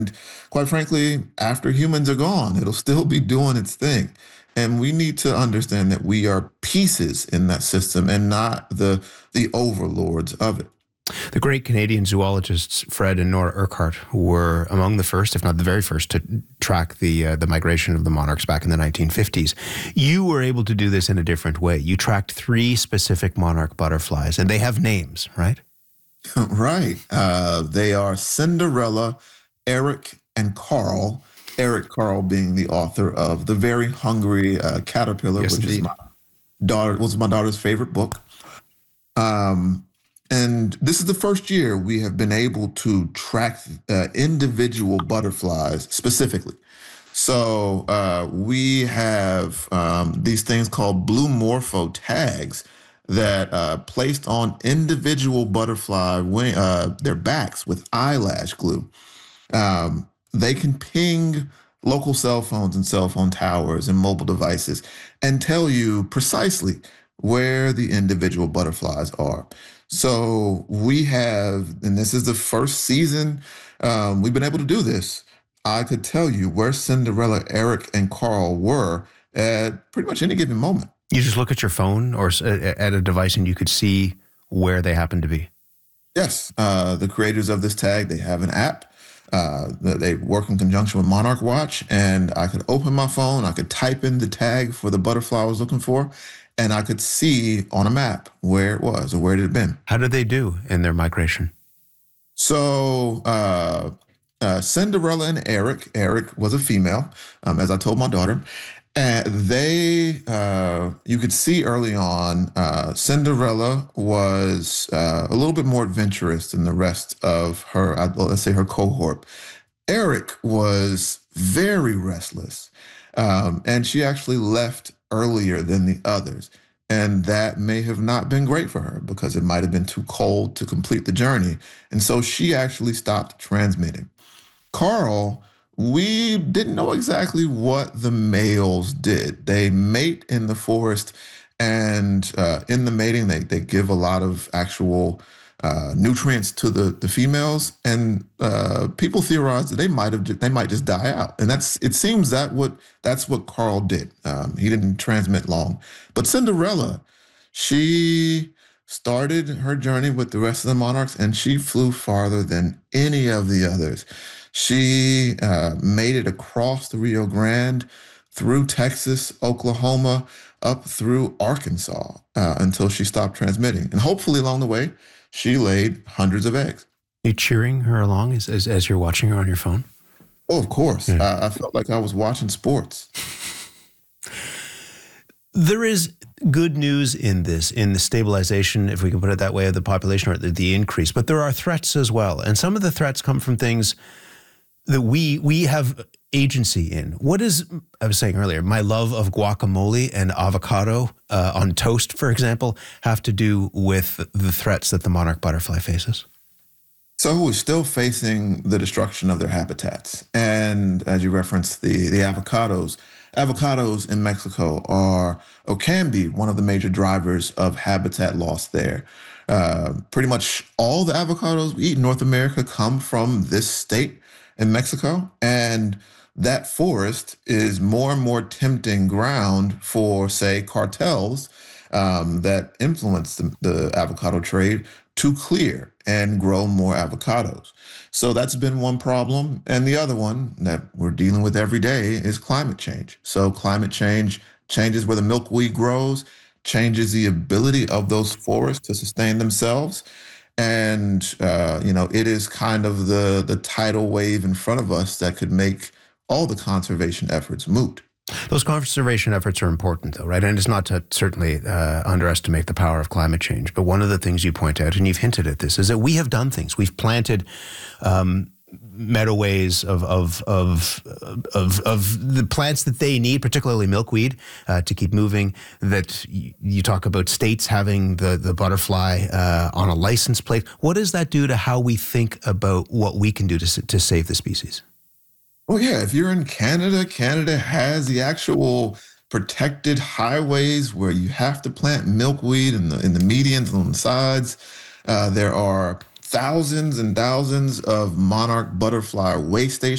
Quite frankly, after humans are gone, it'll still be doing its thing. And we need to understand that we are pieces in that system and not the overlords of it. The great Canadian zoologists Fred and Nora Urquhart were among the first, if not the very first, to track the migration of the monarchs back in the 1950s. You were able to do this in a different way. You tracked 3 specific monarch butterflies, and they have names, right? Right. They are Cinderella, Eric, and Carl. Eric Carl being the author of The Very Hungry Caterpillar, Yes, which is indeed. my daughter's favorite book. Um, and this is the first year we have been able to track individual butterflies specifically. So we have these things called blue morpho tags that placed on individual butterfly their backs with eyelash glue. They can ping local cell phones and cell phone towers and mobile devices and tell you precisely where the individual butterflies are. So we have, and this is the first season we've been able to do this. I could tell you where Cinderella, Eric, and Carl were at pretty much any given moment. You just look at your phone or at a device and you could see where they happen to be. Yes, the creators of this tag, they have an app. They work in conjunction with Monarch Watch, and I could open my phone, I could type in the tag for the butterfly I was looking for, and I could see on a map where it was or where it had been. How did they do in their migration? So Cinderella and Eric was a female, as I told my daughter. And you could see early on, Cinderella was a little bit more adventurous than the rest of her, let's say her cohort. Eric was very restless, and she actually left earlier than the others. And that may have not been great for her because it might have been too cold to complete the journey. And so she actually stopped transmitting. Carl, we didn't know exactly what the males did. They mate in the forest, and in the mating, they give a lot of actual nutrients to the females, and people theorize that they might just die out, and it seems that's what Carl did. He didn't transmit long, but Cinderella, she started her journey with the rest of the monarchs, and she flew farther than any of the others. She made it across the Rio Grande, through Texas, Oklahoma, up through Arkansas until she stopped transmitting. And hopefully along the way, she laid hundreds of eggs. You cheering her along as you're watching her on your phone? Oh, of course. Yeah. I felt like I was watching sports. There is good news in the stabilization, if we can put it that way, of the population, or the increase. But there are threats as well. And some of the threats come from things that we have agency in. What is, I was saying earlier, my love of guacamole and avocado on toast, for example, have to do with the threats that the monarch butterfly faces? So we're still facing the destruction of their habitats. And as you referenced, the avocados in Mexico are or can be one of the major drivers of habitat loss there. Pretty much all the avocados we eat in North America come from this state in Mexico. And that forest is more and more tempting ground for, say, cartels that influence the avocado trade to clear and grow more avocados. So that's been one problem. And the other one that we're dealing with every day is climate change. So climate change changes where the milkweed grows, changes the ability of those forests to sustain themselves. And, it is kind of the tidal wave in front of us that could make all the conservation efforts moot. Those conservation efforts are important, though, right? And it's not to certainly underestimate the power of climate change. But one of the things you point out, and you've hinted at this, is that we have done things. We've planted meadowways of the plants that they need, particularly milkweed, to keep moving. That you talk about states having the butterfly on a license plate. What does that do to how we think about what we can do to save the species? Well, yeah, if you're in Canada, Canada has the actual protected highways where you have to plant milkweed in the medians and on the sides. There are thousands and thousands of monarch butterfly way stations